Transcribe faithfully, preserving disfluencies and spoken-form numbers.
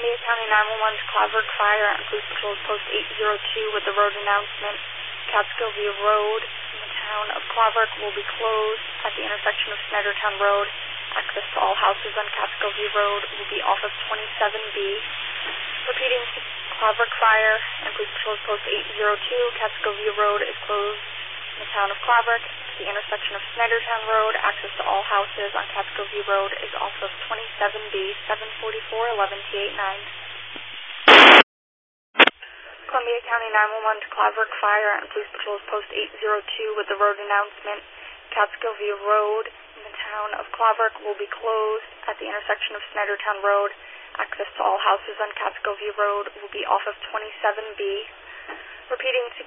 Columbia County nine one one to Claverick Fire and Police Patrol Post eight zero two with the road announcement. Catskill View Road in the town of Claverick will be closed at the intersection of Snydertown Road. Access to all houses on Catskill View Road will be off of twenty-seven B. Repeating, Claverick Fire and Police Patrol Post eight zero two, Catskill View Road is closed in the town of Claverick. The intersection of Snydertown Road, access to all houses on Catskill View Road is off of twenty-seven B, seven forty-four, eleven T eighty-nine. Columbia County nine one one to Claverick Fire and Police Patrol Post eight zero two with the road announcement. Catskill View Road in the town of Claverick will be closed at the intersection of Snydertown Road. Access to all houses on Catskill View Road will be off of twenty-seven B. Repeating,